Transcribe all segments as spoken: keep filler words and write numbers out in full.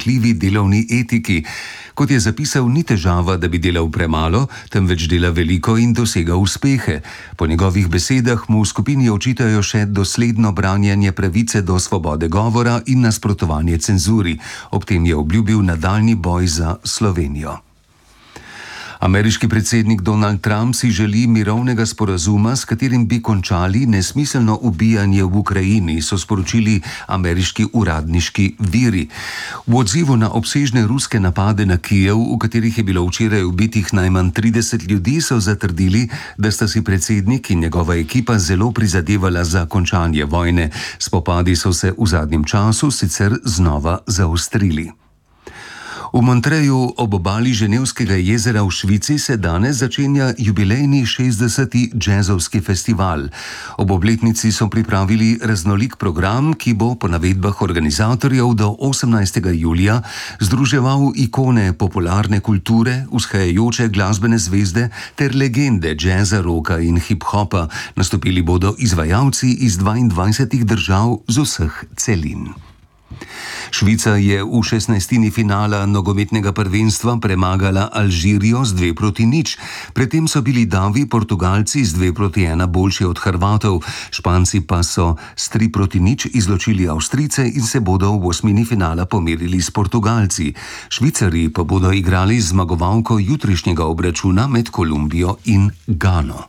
pomanjkljivi delovni etiki. Kot je zapisal, ni težava, da bi delal premalo, temveč dela veliko in dosega uspehe. Po njegovih besedah mu v skupini očitajo še dosledno branjenje pravice do svobode govora in nasprotovanje cenzuri. Ob tem je obljubil nadaljnji boj za Slovenijo. Ameriški predsednik Donald Trump si želi mirovnega sporazuma, s katerim bi končali nesmiselno ubijanje v Ukrajini, so sporočili ameriški uradniški viri. V odzivu na obsežne ruske napade na Kijev, v katerih je bilo včeraj ubitih najmanj trideset ljudi, so zatrdili, da sta si predsednik in njegova ekipa zelo prizadevala za končanje vojne. Spopadi so se v zadnjem času sicer znova zaostrili. V Montreju ob obali Ženevskega jezera v Švici se danes začenja jubilejni šestdeseti džezovski festival. Ob obletnici so pripravili raznolik program, ki bo po navedbah organizatorjev do osemnajstega julija združeval ikone popularne kulture, vzhajajoče glasbene zvezde ter legende džeza, roka in hip-hopa. Nastopili bodo izvajalci iz dvaindvajsetih držav z vseh celin. Švica je v šestnajstini finala nogometnega prvenstva premagala Alžirijo z dve proti nič. Predtem so bili davi Portugalci z dve proti ena boljši od Hrvatov, Španci pa so s tri proti nič izločili Avstrijce in se bodo v osmini finala pomerili s Portugalci. Švicarji pa bodo igrali z zmagovalko jutrišnjega obračuna med Kolumbijo in Gano.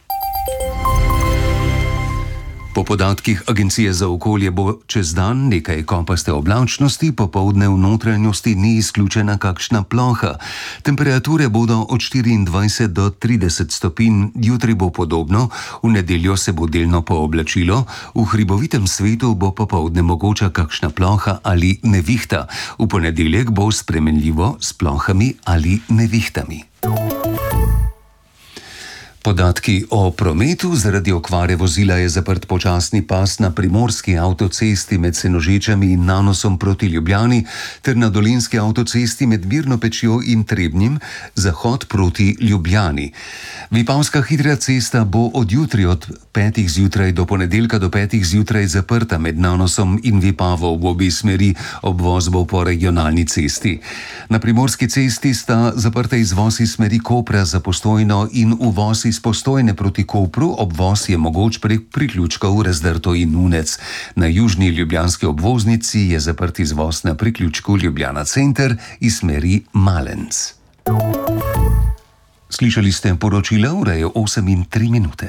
Po podatkih Agencije za okolje bo čez dan nekaj kopaste oblačnosti, popoldne v notranjosti ni izključena kakšna ploha. Temperature bodo od štiriindvajset do trideset stopinj, jutri bo podobno, v nedeljo se bo delno pooblačilo, v hribovitem svetu bo popoldne mogoča kakšna ploha ali nevihta. V ponedeljek bo spremenljivo s plohami ali nevihtami. Podatki o prometu. Zaradi okvare vozila je zaprt počasni pas na primorski avtocesti med Senožečami in Nanosom proti Ljubljani ter na dolenjski avtocesti med Mirno Pečjo in Trebnjem zahod proti Ljubljani. Vipavska hitra cesta bo od jutri od petih zjutraj do ponedeljka do petih zjutraj zaprta med Nanosom in Vipavo v obi smeri, obvoz bo po regionalni cesti. Na primorski cesti sta zaprta izvoz iz smeri Kopra za Postojno in uvoz iz Postojne proti Kopru, obvoz je mogoč prek priključkov Razdrto in Nunec. Na južni ljubljanski obvoznici je zaprt izvoz na priključku Ljubljana Center iz smeri Malenc. Slišali ste poročila, ura je osem in tri minute.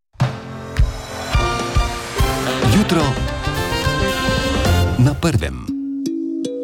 Jutro na prvem.